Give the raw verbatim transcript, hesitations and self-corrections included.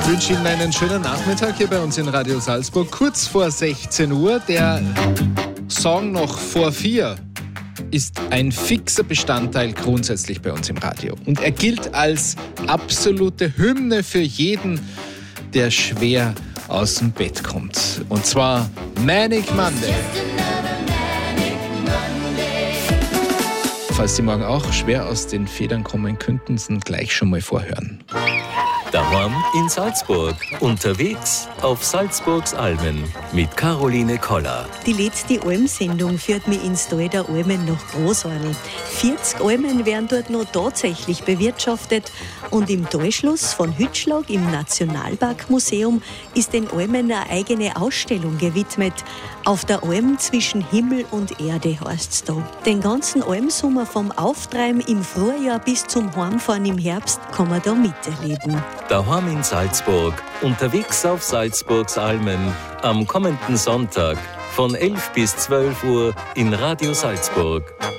Ich wünsche Ihnen einen schönen Nachmittag hier bei uns in Radio Salzburg. Kurz vor sechzehn Uhr. Der Song noch vor vier ist ein fixer Bestandteil grundsätzlich bei uns im Radio. Und er gilt als absolute Hymne für jeden, der schwer aus dem Bett kommt. Und zwar Manic Monday. Falls Sie morgen auch schwer aus den Federn kommen könnten, Sie gleich schon mal vorhören. Daheim in Salzburg, unterwegs auf Salzburgs Almen mit Caroline Koller. Die letzte Almsendung führt mich ins Tal der Almen nach Großarl. vierzig Almen werden dort noch tatsächlich bewirtschaftet und im Talschluss von Hütschlag im Nationalparkmuseum ist den Almen eine eigene Ausstellung gewidmet. Auf der Alm zwischen Himmel und Erde heißt's da. Den ganzen Almsommer vom Auftreiben im Frühjahr bis zum Heimfahren im Herbst kann man da miterleben. Daheim in Salzburg, unterwegs auf Salzburgs Almen, am kommenden Sonntag von elf bis zwölf Uhr in Radio Salzburg.